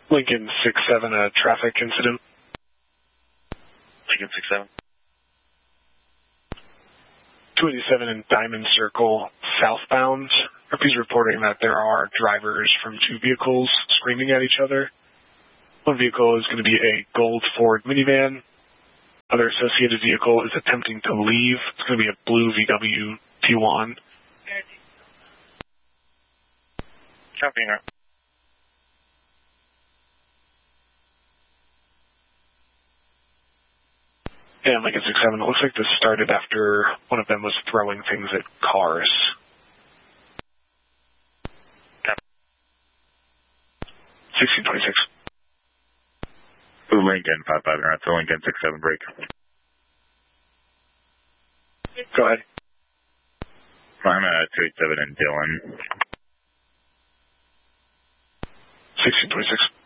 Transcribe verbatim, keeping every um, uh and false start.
Lincoln six seven, a traffic incident. Lincoln six seven. two eighty-seven in Diamond Circle, southbound. R P's reporting that there are drivers from two vehicles screaming at each other. One vehicle is going to be a gold Ford minivan. Other associated vehicle is attempting to leave. It's going to be a blue V W T1. Copy, right. And Lincoln six seven, it looks like this started after one of them was throwing things at cars. Copy. sixteen twenty-six. Lincoln five five, right, so Lincoln six seven break. Go ahead. I'm at two eighty-seven in Dillon. sixteen twenty-six.